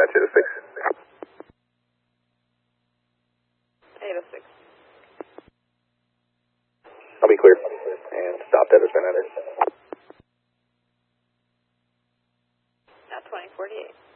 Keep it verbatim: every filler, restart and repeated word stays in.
dispatch eight oh six. eight oh six. I'll be clear. And stop that has been added. At twenty forty-eight.